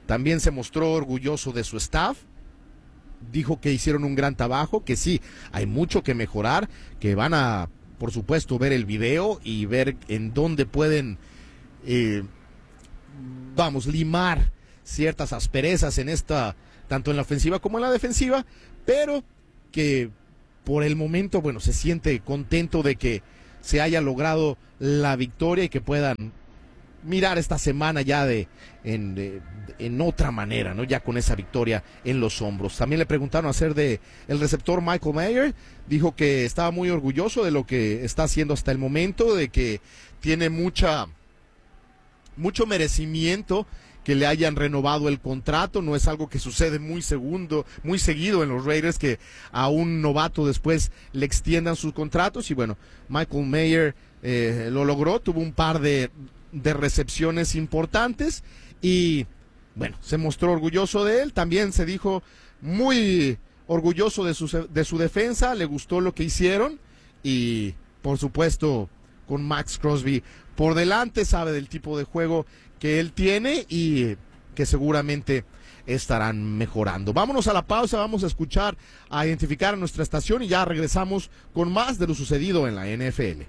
también se mostró orgulloso de su staff. Dijo que hicieron un gran trabajo, que sí, hay mucho que mejorar, que van a, por supuesto, ver el video y ver en dónde pueden, eh, vamos, limar ciertas asperezas en esta, tanto en la ofensiva como en la defensiva, pero que por el momento, bueno, se siente contento de que se haya logrado la victoria y que puedan mirar esta semana ya de en, de, en otra manera, ¿no? Ya con esa victoria en los hombros. También le preguntaron hacer de el receptor Michael Mayer, dijo que estaba muy orgulloso de lo que está haciendo hasta el momento, de que tiene mucha mucho merecimiento que le hayan renovado el contrato. No es algo que sucede muy segundo, muy seguido en los Raiders, que a un novato después le extiendan sus contratos, y bueno, Michael Mayer eh, lo logró, tuvo un par de de recepciones importantes y bueno, se mostró orgulloso de él. También se dijo muy orgulloso de su, de su defensa, le gustó lo que hicieron y por supuesto con Max Crosby por delante, sabe del tipo de juego que él tiene y que seguramente estarán mejorando. Vámonos a la pausa, vamos a escuchar, a identificar a nuestra estación y ya regresamos con más de lo sucedido en la N F L.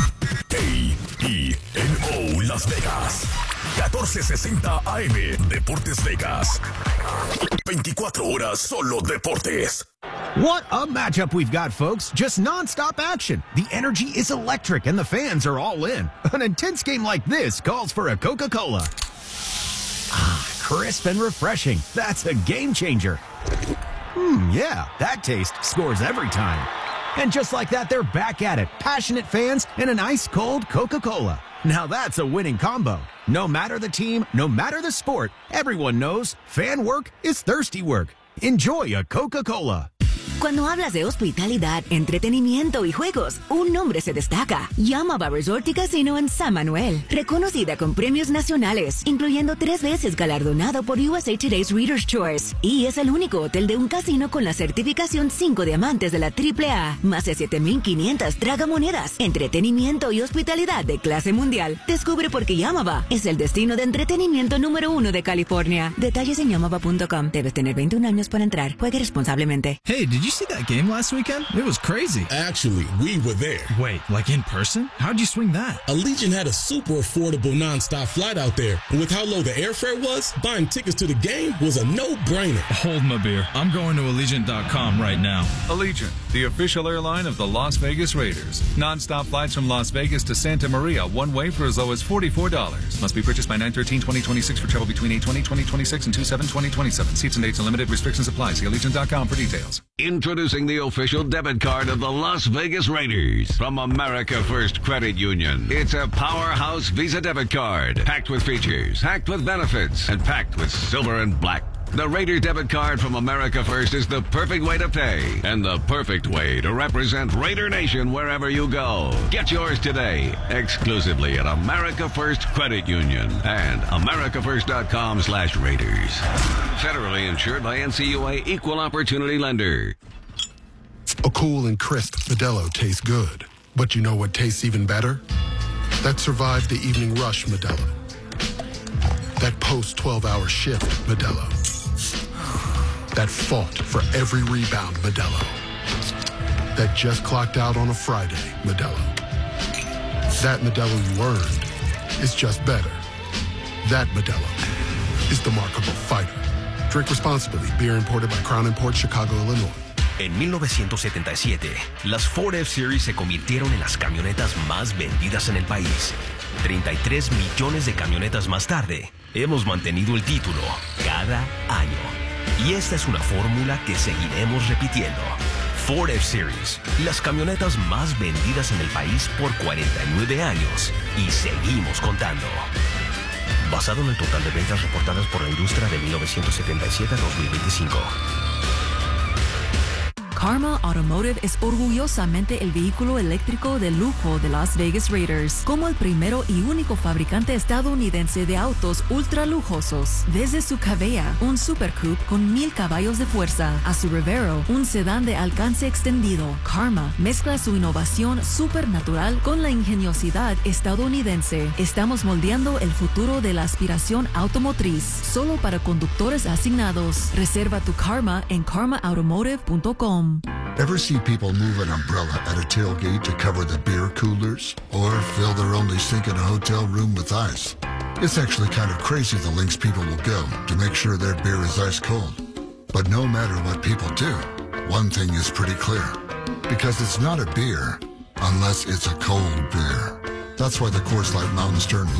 A E N O Las Vegas, catorce sesenta A M, Deportes Vegas. veinticuatro horas solo deportes. What a matchup we've got, folks. Just non-stop action. The energy is electric and the fans are all in. An intense game like this calls for a Coca-Cola. Ah, crisp and refreshing. That's a game changer. Hmm, yeah, that taste scores every time. And just like that, they're back at it. Passionate fans and an ice-cold Coca-Cola. Now that's a winning combo. No matter the team, no matter the sport, everyone knows fan work is thirsty work. Enjoy a Coca-Cola. Cuando hablas de hospitalidad, entretenimiento y juegos, un nombre se destaca. Yamaba Resort y Casino en San Manuel. Reconocida con premios nacionales, incluyendo tres veces galardonado por U S A Today's Reader's Choice. Y es el único hotel de un casino con la certificación cinco diamantes de la triple A. Más de siete mil quinientas tragamonedas, entretenimiento y hospitalidad de clase mundial. Descubre por qué Yamaba es el destino de entretenimiento número uno de California. Detalles en yamaba punto com. Debes tener veintiún años para entrar. Juegue responsablemente. Hey, did you see that game last weekend? It was crazy. Actually, we were there. Wait, like in person? How'd you swing that? Allegiant had a super affordable nonstop flight out there. And with how low the airfare was, buying tickets to the game was a no-brainer. Hold my beer. I'm going to Allegiant dot com right now. Allegiant, the official airline of the Las Vegas Raiders. Non-stop flights from Las Vegas to Santa Maria, one way for as low as forty-four dollars. Must be purchased by nine thirteen twenty twenty-six for travel between eight twenty twenty twenty-six and two seven twenty twenty-seven. Seats and dates and limited restrictions apply. See Allegiant dot com for details. Introducing the official debit card of the Las Vegas Raiders from America First Credit Union. It's a powerhouse Visa debit card, packed with features, packed with benefits, and packed with silver and black. The Raider debit card from America First is the perfect way to pay and the perfect way to represent Raider Nation wherever you go. Get yours today, exclusively at America First Credit Union and america first dot com slash Raiders. Federally insured by N C U A Equal Opportunity Lender. A cool and crisp Modelo tastes good. But you know what tastes even better? That survived the evening rush Modelo. That post twelve hour shift Modelo. That fought for every rebound Modelo. That just clocked out on a Friday Modelo. That Modelo you earned is just better. That Modelo is the markable fighter. Drink responsibly. Beer imported by Crown Imports, Chicago, Illinois. En mil novecientos setenta y siete, las Ford F-Series se convirtieron en las camionetas más vendidas en el país. treinta y tres millones de camionetas más tarde, hemos mantenido el título cada año. Y esta es una fórmula que seguiremos repitiendo. Ford F-Series, las camionetas más vendidas en el país por cuarenta y nueve años. Y seguimos contando. Basado en el total de ventas reportadas por la industria de mil novecientos setenta y siete a dos mil veinticinco. Karma Automotive es orgullosamente el vehículo eléctrico de lujo de Las Vegas Raiders, como el primero y único fabricante estadounidense de autos ultra lujosos. Desde su Cavea, un Super Coupe con mil caballos de fuerza, a su Revero, un sedán de alcance extendido, Karma mezcla su innovación supernatural con la ingeniosidad estadounidense. Estamos moldeando el futuro de la aspiración automotriz, solo para conductores asignados. Reserva tu Karma en karma automotive punto com. Ever see people move an umbrella at a tailgate to cover the beer coolers? Or fill their only sink in a hotel room with ice? It's actually kind of crazy the lengths people will go to make sure their beer is ice cold. But no matter what people do, one thing is pretty clear. Because it's not a beer unless it's a cold beer. That's why the Coors Light Mountain Stern